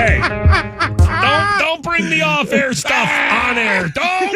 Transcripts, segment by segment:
Hey, don't bring the off-air stuff on air.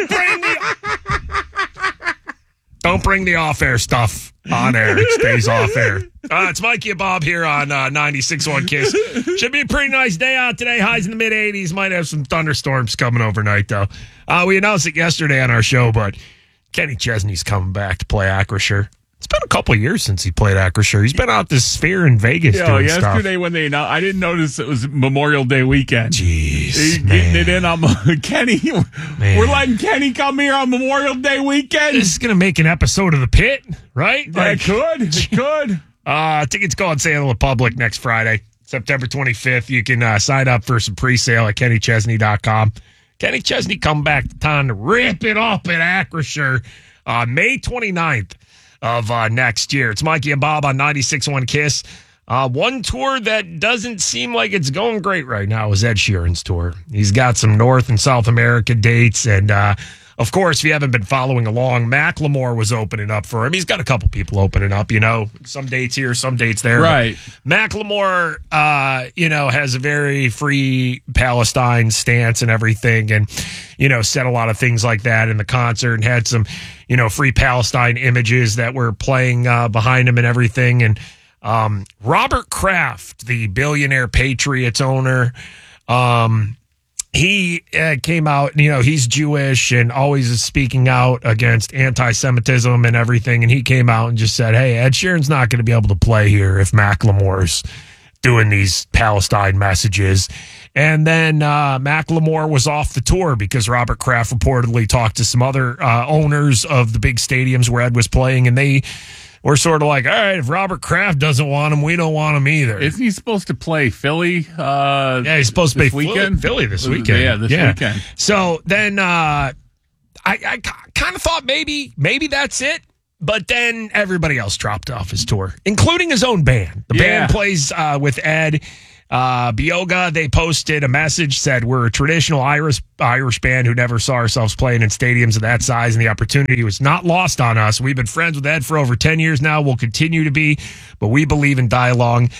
Don't bring the off-air stuff on air. It stays off air. It's Mikey and Bob here on 96.1 Kiss. Should be a pretty nice day out today. Highs in the mid-80s. Might have some thunderstorms coming overnight, though. We announced it yesterday on our show, but Kenny Chesney's coming back to play Acrisure. It's been a couple of years since he played Acrisure. He's been out this Sphere in Vegas doing yesterday stuff. When they announced, I didn't notice it was Memorial Day weekend. Jeez, getting it in on Kenny. Man. We're letting Kenny come here on Memorial Day weekend. This is going to make an episode of The Pit, right? It could. Tickets go on sale in the public next Friday, September 25th. You can sign up for some pre-sale at KennyChesney.com. Kenny Chesney come back to town to rip it up at Acrisure May 29th. Of next year. It's Mikey and Bob on 96.1 Kiss. One tour that doesn't seem like it's going great right now is Ed Sheeran's tour. He's got some North and South America dates, and of course, if you haven't been following along, Macklemore was opening up for him. He's got a couple people opening up, some dates here, some dates there. Right. Macklemore, has a very free Palestine stance and everything, and, said a lot of things like that in the concert and had some, free Palestine images that were playing behind him and everything. And Robert Kraft, the billionaire Patriots owner, he came out, he's Jewish and always is speaking out against anti-Semitism and everything. And he came out and just said, hey, Ed Sheeran's not going to be able to play here if Macklemore's doing these Palestine messages. And then Macklemore was off the tour because Robert Kraft reportedly talked to some other owners of the big stadiums where Ed was playing, and they were sort of like, all right, if Robert Kraft doesn't want him, we don't want him either. Isn't he supposed to play Philly? He's supposed to play Philly this weekend. Yeah, this weekend. So then I kind of thought maybe that's it. But then everybody else dropped off his tour, including his own band. The band plays with Ed. Bioga, they posted a message, said, we're a traditional Irish band who never saw ourselves playing in stadiums of that size, and the opportunity was not lost on us. We've been friends with Ed for over 10 years now. We'll continue to be, but we believe in dialogue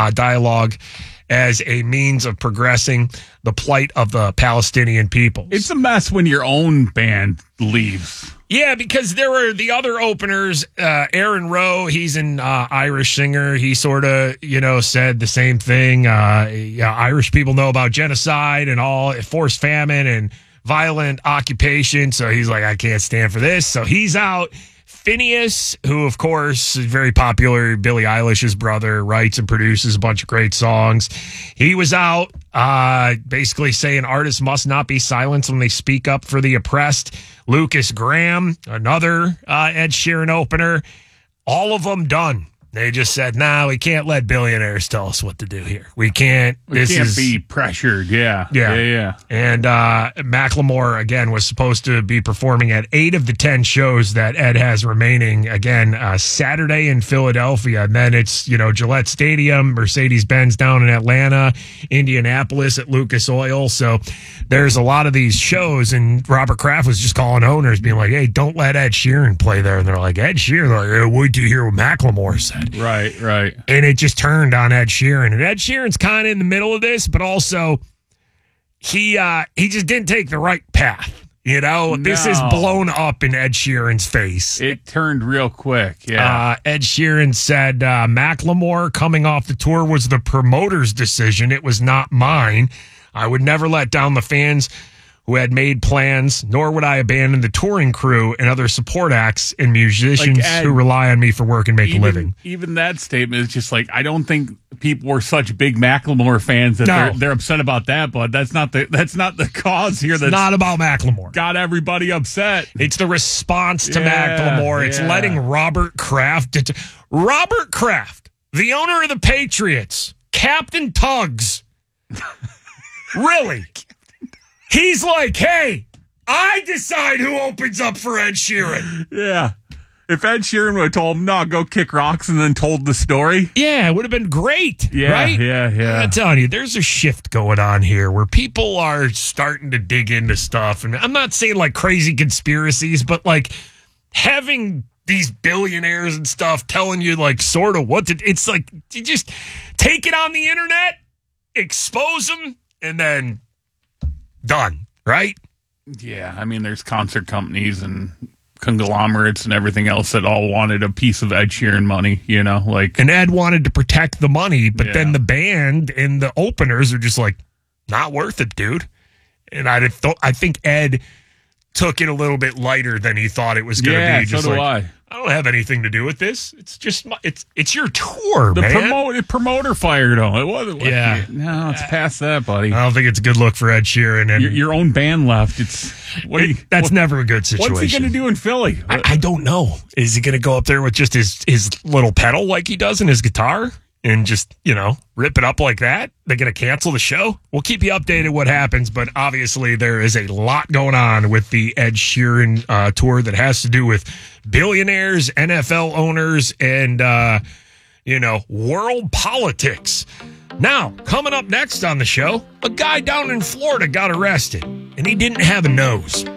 as a means of progressing the plight of the Palestinian people. It's a mess when your own band leaves. Yeah, because there were the other openers. Aaron Rowe, he's an Irish singer. He sort of, said the same thing. Irish people know about genocide and all, forced famine and violent occupation. So he's like, I can't stand for this. So he's out. Phineas, who, of course, is very popular, Billie Eilish's brother, writes and produces a bunch of great songs. He was out basically saying artists must not be silenced when they speak up for the oppressed. Lucas Graham, another Ed Sheeran opener, all of them done. They just said, we can't let billionaires tell us what to do here. We can't be pressured. Yeah. And Macklemore, again, was supposed to be performing at 8 of the 10 shows that Ed has remaining. Again, Saturday in Philadelphia. And then it's, Gillette Stadium, Mercedes-Benz down in Atlanta, Indianapolis at Lucas Oil. So there's a lot of these shows. And Robert Kraft was just calling owners, being like, hey, don't let Ed Sheeran play there. And they're like, Ed Sheeran? They're like, wait till you hear what Macklemore said. Right. And it just turned on Ed Sheeran. And Ed Sheeran's kind of in the middle of this, but also he just didn't take the right path. This is blown up in Ed Sheeran's face. It turned real quick. Yeah. Ed Sheeran said Macklemore coming off the tour was the promoter's decision. It was not mine. I would never let down the fans who had made plans, nor would I abandon the touring crew and other support acts and musicians who rely on me for work and make a living. Even that statement is just like, I don't think people were such big Macklemore fans that they're upset about that, but that's not the cause here. That's not about Macklemore. Got everybody upset. It's the response to Macklemore. It's letting Robert Kraft, the owner of the Patriots, Captain Tugs, really? He's like, hey, I decide who opens up for Ed Sheeran. Yeah. If Ed Sheeran would have told him, no, go kick rocks and then told the story. Yeah, it would have been great. Yeah, right? Yeah. I'm telling you, there's a shift going on here where people are starting to dig into stuff. And I'm not saying like crazy conspiracies, but like having these billionaires and stuff telling you like sort of what to, it's like you just take it on the internet, expose them, and then done, right? Yeah, I mean, there's concert companies and conglomerates and everything else that all wanted a piece of Ed Sheeran money, And Ed wanted to protect the money, but then the band and the openers are just like, not worth it, dude. And I think Ed took it a little bit lighter than he thought it was going to be. Just so do I don't have anything to do with this. It's just it's your tour, man. The promoter fired him. It wasn't. Yeah, no, it's past that, buddy. I don't think it's a good look for Ed Sheeran. And your own band left. That's never a good situation. What's he going to do in Philly? I don't know. Is he going to go up there with just his little pedal like he does in his guitar? And just, rip it up like that? They're going to cancel the show? We'll keep you updated what happens, but obviously there is a lot going on with the Ed Sheeran tour that has to do with billionaires, NFL owners, and, world politics. Now, coming up next on the show, a guy down in Florida got arrested, and he didn't have a nose.